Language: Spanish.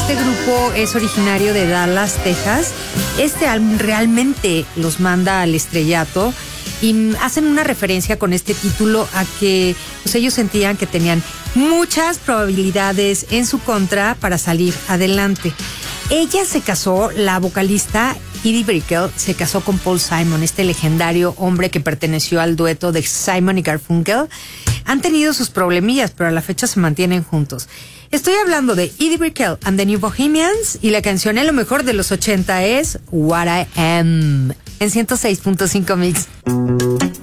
este grupo es originario de Dallas, Texas. Este álbum realmente los manda al estrellato y hacen una referencia con este título a que pues, ellos sentían que tenían muchas probabilidades en su contra para salir adelante. Ella se casó, la vocalista Edie Brickell se casó con Paul Simon, este legendario hombre que perteneció al dueto de Simon y Garfunkel. Han tenido sus problemillas, pero a la fecha se mantienen juntos. Estoy hablando de Edie Brickell and the New Bohemians y la canción en lo mejor de los 80 es What I Am en 106.5 Mix.